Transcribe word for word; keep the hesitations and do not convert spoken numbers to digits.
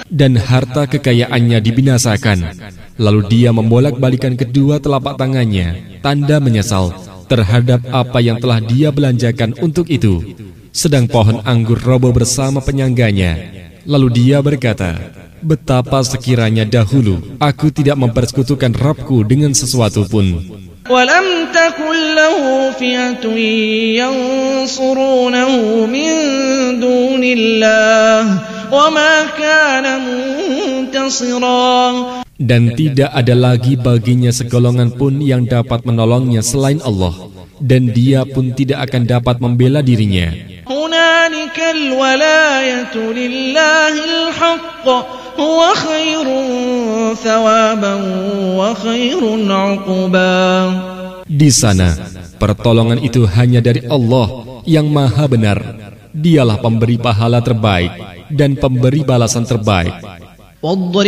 dan harta kekayaannya dibinasakan. Lalu dia membolak-balikan kedua telapak tangannya, tanda menyesal terhadap apa yang telah dia belanjakan untuk itu. Sedang pohon anggur roboh bersama penyangganya. Lalu dia berkata, betapa sekiranya dahulu aku tidak mempersekutukan Rabbku dengan sesuatu pun. وَلَمْ تَكُنْ لَهُ فِئَةٌ يَنْصُرُونَهُ مِنْ دُونِ اللَّهِ وَمَا كَانَ مُنْتَصِرًا. Dan tidak ada lagi baginya segolongan pun yang dapat menolongnya selain Allah, dan dia pun tidak akan dapat membela dirinya. هُنَالِكَ الْوَلَايَةُ لِلَّهِ الْحَقِّ هُوَ خَيْرٌ ثَوَابًا وَخَيْرٌ عُقْبًا. Di sana, pertolongan itu hanya dari Allah yang Maha Benar. Dialah pemberi pahala terbaik dan pemberi balasan terbaik.